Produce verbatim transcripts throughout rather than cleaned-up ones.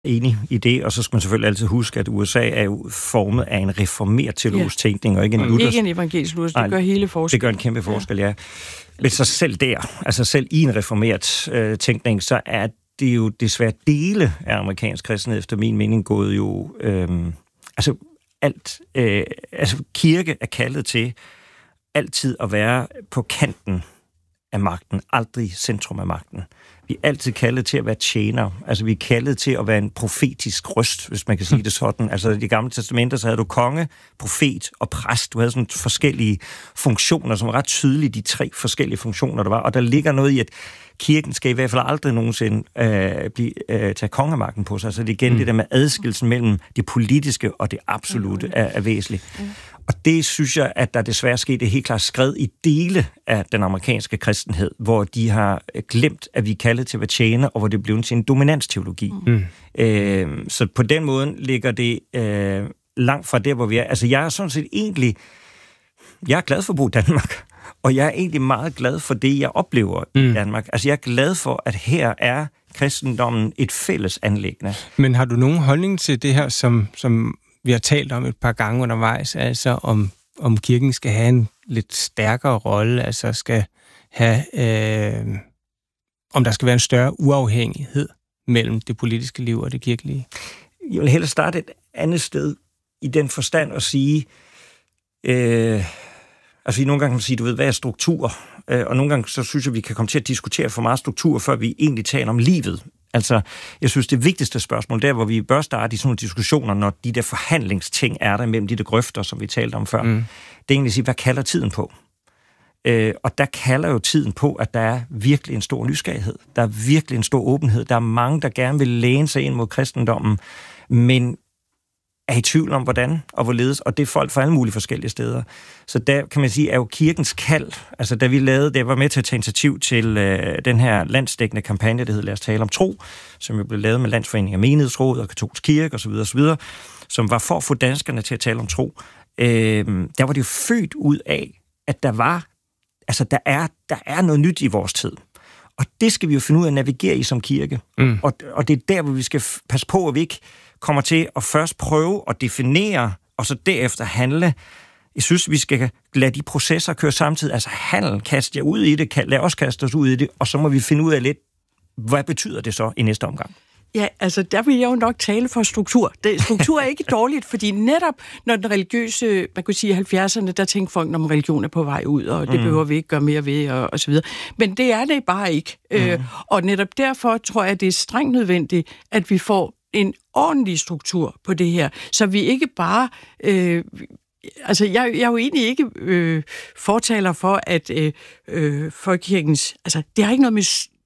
Enig i det, og så skal man selvfølgelig altid huske, at U S A er jo formet af en reformeret teologisk ja. tænkning, og ikke en Luthers. Ikke en evangelisk Luthers, det gør hele forskellen. Det gør en kæmpe forskel, ja. ja. Men så selv der, altså selv i en reformeret øh, tænkning, så er det jo desværre dele af amerikansk kristenhed, efter min mening, gået jo, øh, altså alt, øh, altså kirke er kaldet til altid at være på kanten af magten, aldrig centrum af magten. Vi er altid kaldet til at være tjener. Altså, vi er kaldet til at være en profetisk røst, hvis man kan sige det sådan. Altså, i de gamle testamenter, så havde du konge, profet og præst. Du havde sådan forskellige funktioner, som var ret tydelige, de tre forskellige funktioner, der var. Og der ligger noget i, at kirken skal i hvert fald aldrig nogensinde øh, blive, øh, tage kongemagten på sig. Altså, det er igen mm. det der med adskillelsen mellem det politiske og det absolute er, er væsentligt. Mm. Og det synes jeg, at der desværre skete helt klart skred i dele af den amerikanske kristenhed, hvor de har glemt, at vi er kaldet til at være tjener, og hvor det blev til en dominansteologi. Mm. Øh, så på den måde ligger det øh, langt fra der, hvor vi er. Altså, jeg er sådan set egentlig... Jeg er glad for at bo i Danmark, og jeg er egentlig meget glad for det, jeg oplever mm. i Danmark. Altså, jeg er glad for, at her er kristendommen et fælles anliggende. Men har du nogen holdning til det her, som... som vi har talt om et par gange undervejs, altså om, om kirken skal have en lidt stærkere rolle, altså skal have, øh, om der skal være en større uafhængighed mellem det politiske liv og det kirkelige? Jeg vil hellere starte et andet sted i den forstand at sige, øh, altså vi nogle gange kan sige, du ved, hvad er struktur? Øh, og nogle gange så synes jeg, vi kan komme til at diskutere for meget struktur, før vi egentlig taler om livet. Altså, jeg synes, det vigtigste spørgsmål, der hvor vi bør starte i sådan nogle diskussioner, når de der forhandlingsting er der mellem de der grøfter, som vi talte om før, mm. det er egentlig at sige, hvad kalder tiden på? Øh, og der kalder jo tiden på, at der er virkelig en stor nysgerrighed. Der er virkelig en stor åbenhed. Der er mange, der gerne vil læne sig ind mod kristendommen, men er i tvivl om, hvordan og hvorledes, og det er folk fra alle mulige forskellige steder. Så der kan man sige, er jo kirkens kald, altså da vi lavede, det var med til at tage initiativ til øh, den her landsdækkende kampagne, der hedder Lad os tale om tro, som jo blev lavet med Landsforeningen af Menighedsråd og Katolsk Kirke osv., osv., som var for at få danskerne til at tale om tro. Øh, der var det jo født ud af, at der var, altså der er, der er noget nyt i vores tid. Og det skal vi jo finde ud af at navigere i som kirke. Mm. Og, og det er der, hvor vi skal passe på, at vi ikke kommer til at først prøve at definere, og så derefter handle. Jeg synes, vi skal lade de processer køre samtidig. Altså handel, kaste jer ud i det, lad os kaste os ud i det, og så må vi finde ud af lidt, hvad betyder det så i næste omgang? Ja, altså der vil jeg jo nok tale for struktur. Det, struktur er ikke dårligt, fordi netop når den religiøse, man kunne sige i halvfjerdserne, der tænkte folk, når religion er på vej ud, og det mm. behøver vi ikke gøre mere ved, og, og så videre. Men det er det bare ikke. Mm. Øh, og netop derfor tror jeg, det er strengt nødvendigt, at vi får en ordentlig struktur på det her, så vi ikke bare... Øh, altså, jeg, jeg er jo egentlig ikke øh, fortaler for, at øh, øh, folkekirkens... Altså, det har ikke noget med...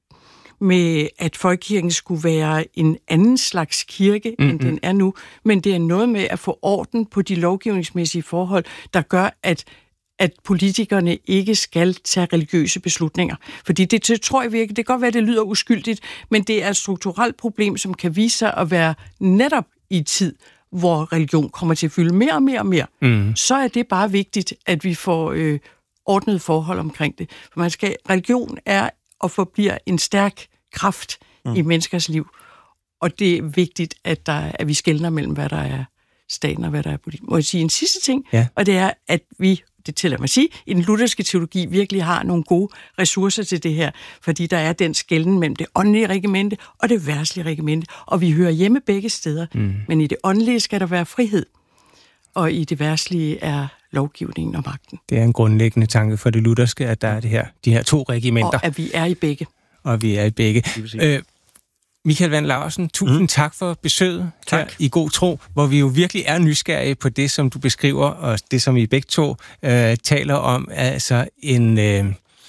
med at folkekirken skulle være en anden slags kirke, mm-hmm. end den er nu, men det er noget med at få orden på de lovgivningsmæssige forhold, der gør, at, at politikerne ikke skal tage religiøse beslutninger. Fordi det, det tror jeg virkelig, det kan godt være, det lyder uskyldigt, men det er et strukturelt problem, som kan vise sig at være netop i tid, hvor religion kommer til at fylde mere og mere og mere. Mm. Så er det bare vigtigt, at vi får øh, ordnet forhold omkring det. For man skal, religion er og forbliver en stærk kraft mm. i menneskers liv. Og det er vigtigt, at, der, at vi skelner mellem, hvad der er staten og hvad der er politik. Må jeg sige en sidste ting? Ja. Og det er, at vi, det tæller mig at sige, i den lutherske teologi virkelig har nogle gode ressourcer til det her, fordi der er den skelnen mellem det åndelige regimente og det verdslige regimente. Og vi hører hjemme begge steder. Mm. Men i det åndelige skal der være frihed, og i det verdslige er lovgivningen og magten. Det er en grundlæggende tanke for det lutherske, at der er det her, de her to regimenter. Og at vi er i begge. Og vi er i begge. Øh, Michael Wandt Laursen, tusind mm. tak for besøget tak. Her i God Tro, hvor vi jo virkelig er nysgerrige på det, som du beskriver, og det, som I begge to øh, taler om, altså en, øh,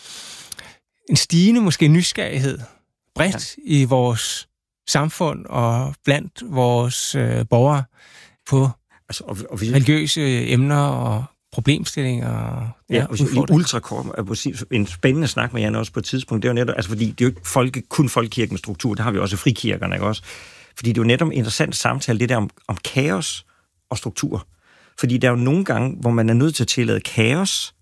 en stigende måske nysgerrighed bredt ja. I vores samfund og blandt vores øh, borgere på altså, og, og vi... religiøse emner og problemstillinger. Ja, og i ultrakort, en spændende snak med Jan også på et tidspunkt, det er jo netop, altså fordi det er jo ikke folke, kun folkekirkens struktur, det har vi også i frikirkerne, ikke også? Fordi det er jo netop en interessant samtale, det der om, om kaos og struktur. Fordi der er jo nogle gange, hvor man er nødt til at tillade kaos,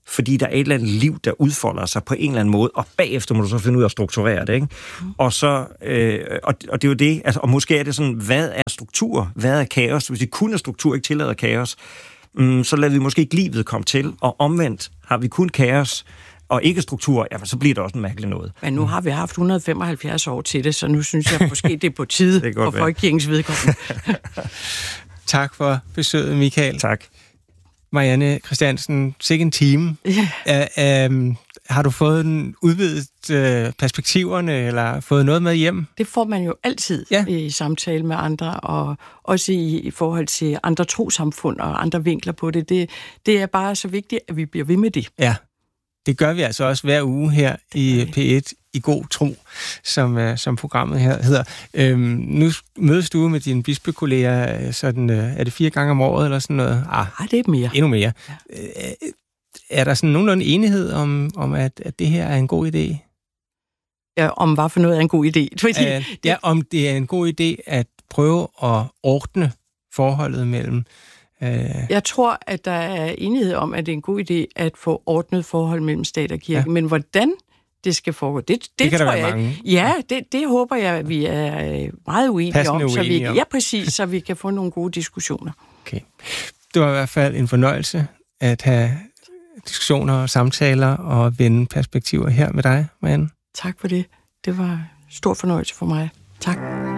fordi der er et eller andet liv, der udfolder sig på en eller anden måde, og bagefter må du så finde ud af at strukturere det, ikke? Mm. Og så, øh, og, og det er jo det, altså, og måske er det sådan, hvad er struktur? Hvad er kaos? Hvis vi kun er struktur, ikke tillader kaos, mm, så lader vi måske ikke livet komme til, og omvendt har vi kun kaos, og ikke struktur, ja, så bliver det også en mærkelig noget. Men nu har vi haft et hundrede og femoghalvfjerds år til det, så nu synes jeg måske, det er på tide for folkekirkens vedkommende. Tak for besøget, Michael. Tak. Marianne Christiansen, sikke en time. Ja. Uh, um, har du fået en udvidet uh, perspektiverne, eller fået noget med hjem? Det får man jo altid ja. i samtale med andre, og også i, i forhold til andre trosamfund og andre vinkler på det. det. Det er bare så vigtigt, at vi bliver ved med det. Ja. Det gør vi altså også hver uge her i P et i god tro, som, uh, som programmet her hedder. Øhm, nu mødes du med dine bispekolleger, sådan, uh, er det fire gange om året eller sådan noget? Ah, Ej, det er mere. Endnu mere. Ja. Øh, er der sådan nogenlunde enighed om, om at, at det her er en god idé? Ja, om hvad for noget er en god idé? Fordi uh, det... Ja, om det er en god idé at prøve at ordne forholdet mellem... Jeg tror, at der er enighed om, at det er en god idé at få ordnet forhold mellem stat og kirke. Ja. Men hvordan det skal foregå, det, det, det kan tror der være jeg... mange. Ja, det, det håber jeg, at vi er meget uenige Passende om. Så uenige vi, om. Ja, præcis, så vi kan få nogle gode diskussioner. Okay. Det var i hvert fald en fornøjelse at have diskussioner og samtaler og vende perspektiver her med dig, Marianne. Tak for det. Det var stor fornøjelse for mig. Tak.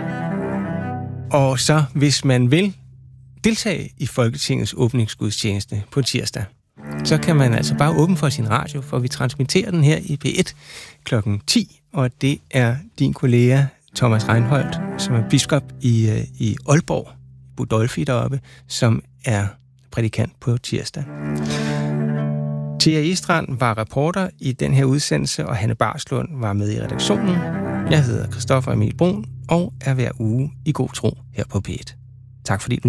Og så, hvis man vil deltage i Folketingets åbningsgudstjeneste på tirsdag, så kan man altså bare åbne for sin radio, for vi transmitterer den her i P et klokken ti, og det er din kollega Thomas Reinholdt, som er biskop i, i Aalborg, Budolfi deroppe, som er prædikant på tirsdag. Thea Estrand var reporter i den her udsendelse, og Hanne Barslund var med i redaktionen. Jeg hedder Christoffer Emil Brun og er hver uge i god tro her på P et. Tak fordi du